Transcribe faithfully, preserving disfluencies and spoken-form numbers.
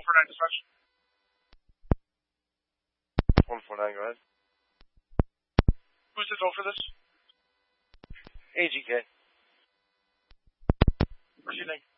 one four nine dispatch. one four nine, go ahead. Who's the toll for this? A G K. Proceeding.